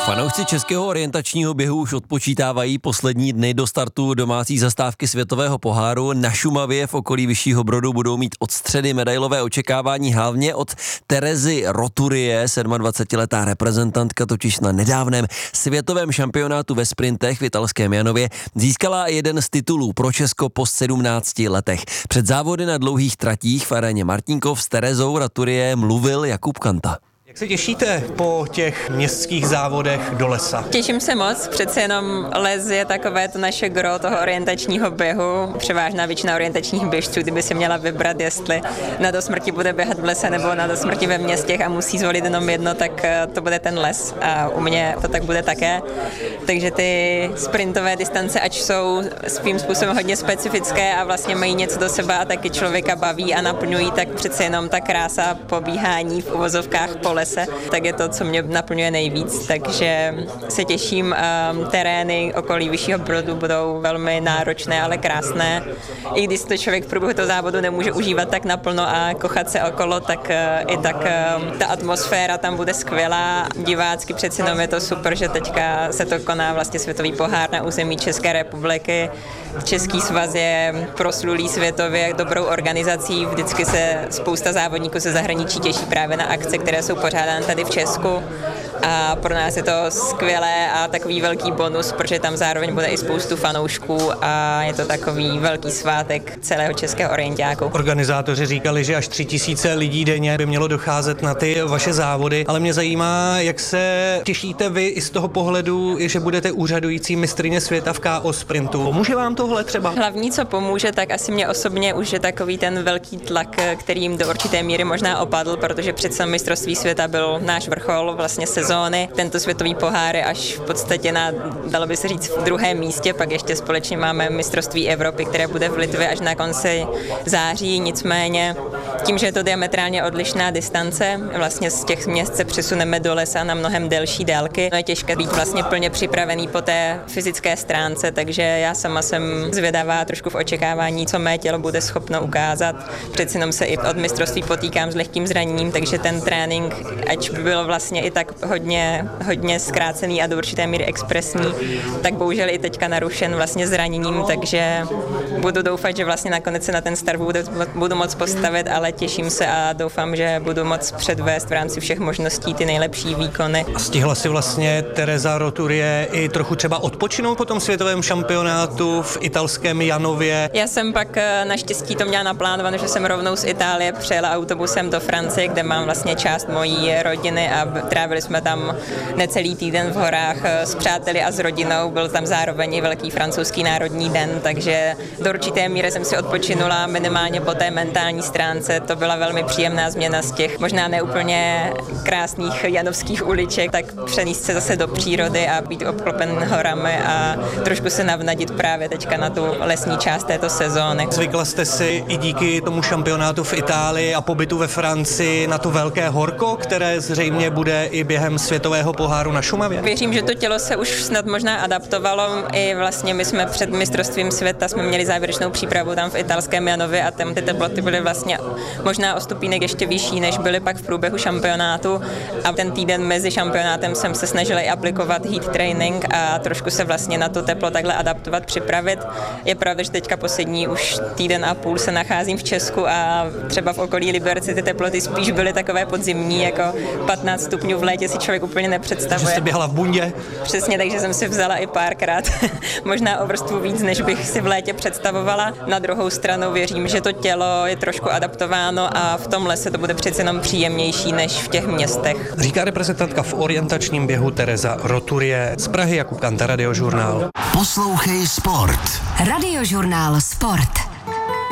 Fanoušci českého orientačního běhu už odpočítávají poslední dny do startu domácí zastávky světového poháru. Na Šumavě v okolí Vyššího Brodu budou mít od středy medailové očekávání hlavně od Terezy Roturie, 27letá reprezentantka totiž na nedávném světovém šampionátu ve sprintech v italském Janově získala jeden z titulů pro Česko po 17 letech. Před závody na dlouhých tratích v aréně Martinkov s Terezou Roturie mluvil Jakub Kanta. Jak se těšíte po těch městských závodech do lesa? Těším se moc, přece jenom les je takové to naše gro toho orientačního běhu. Převážná většina orientačních běžců, kdyby si měla vybrat, jestli na do smrti bude běhat v lese nebo na do smrti ve městech a musí zvolit jenom jedno, tak to bude ten les a u mě to tak bude také. Takže ty sprintové distance, ať jsou svým způsobem hodně specifické a vlastně mají něco do sebe a taky člověka baví a naplňují, tak přece jenom ta krása pobíhání v uvozovkách po lese, tak je to, co mě naplňuje nejvíc, takže se těším. Terény okolí Vyššího Brodu budou velmi náročné, ale krásné. I když to člověk v průběhu toho závodu nemůže užívat tak naplno a kochat se okolo, tak i tak ta atmosféra tam bude skvělá. Divácky přeci jenom je to super, že teďka se to koná vlastně světový pohár na území České republiky. Český svaz je proslulý světově dobrou organizací, vždycky se spousta závodníků ze zahraničí těší právě na akce, které jsou pořádány tady v Česku a pro nás je to skvělé a takový velký bonus, protože tam zároveň bude i spoustu fanoušků a je to takový velký svátek celého českého orientáku. Organizátoři říkali, že až 3000 lidí denně by mělo docházet na ty vaše závody, ale mě zajímá, jak se těšíte vy i z toho pohledu, že budete úřadující mistryně světa v KO sprintu. Pomůže vám tohle třeba? Hlavní, co pomůže, tak asi mě osobně už je takový ten velký tlak, kterým do určité míry možná opadl, protože přece mistrovství světa byl náš vrchol vlastně sezóny. Tento světový pohár je až v podstatě na, dalo by se říct, v druhém místě, pak ještě společně máme mistrovství Evropy, které bude v Litvě až na konci září, nicméně tím, že je to diametrálně odlišná distance, vlastně z těch měst se přesuneme do lesa na mnohem delší délky. Je těžké být vlastně plně připravený po té fyzické stránce, takže já sama jsem zvědavá trošku v očekávání, co mé tělo bude schopno ukázat. Přeci jenom se i od mistrovství potýkám s lehkým zraněním, takže ten trénink, ať by byl vlastně i tak hodně zkrácený a do určité míry expresní, tak bohužel i teďka narušen vlastně zraněním, takže budu doufat, že vlastně nakonec se na ten start budu moc postavit, ale těším se a doufám, že budu moc předvést v rámci všech možností ty nejlepší výkony. A stihla si vlastně Tereza Roturie i trochu třeba odpočinout po tom světovém šampionátu v italském Janově? Já jsem pak naštěstí to měla naplánované, že jsem rovnou z Itálie přijela autobusem do Francie, kde mám vlastně část mojí rodiny a trávili jsme tam necelý týden v horách s přáteli a s rodinou. Byl tam zároveň i velký francouzský národní den, takže do určité míry jsem si odpočinula minimálně po té mentální stránce. To byla velmi příjemná změna z těch možná neúplně krásných janovských uliček, tak přenést se zase do přírody a být obklopen horami a trošku se navnadit právě teďka na tu lesní část této sezóny. Zvykla jste si i díky tomu šampionátu v Itálii a pobytu ve Francii na to velké horko, které zřejmě bude i během světového poháru na Šumavě? Věřím, že to tělo se už snad možná adaptovalo. I vlastně my jsme před mistrovstvím světa jsme měli závěrečnou přípravu tam v italském Janově a tam ty teploty byly vlastně možná o stupínek ještě vyšší, než byly pak v průběhu šampionátu. A ten týden mezi šampionátem jsem se snažila i aplikovat heat training a trošku se vlastně na to teplo takhle adaptovat, připravit. Je pravda, že teďka poslední už týden a půl se nacházím v Česku a třeba v okolí Liberce ty teploty spíš byly takové podzimní, jako 15 stupňů v létě si člověk úplně nepředstavuje. Že jste běhala v bundě? Přesně, takže jsem si vzala i párkrát možná o vrstvu víc, než bych si v létě představovala. Na druhou stranu věřím, že to tělo je trošku adaptováno a v tom lese to bude přece jenom příjemnější než v těch městech. Říká reprezentantka v orientačním běhu Tereza Roturie. Z Prahy Jakub Kanta, Radiožurnál. Poslouchej sport. Radiožurnál Sport.